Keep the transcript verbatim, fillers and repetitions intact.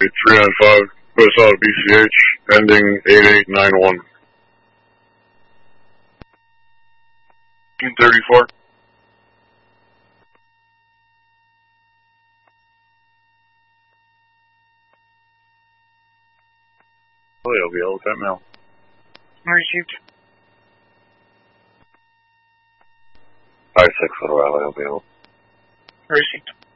three nine five, West out of B C H, ending eight eight nine one. fifteen thirty-four. I'll be able with that mail. Received. five six Little Valley, I'll be able. Received.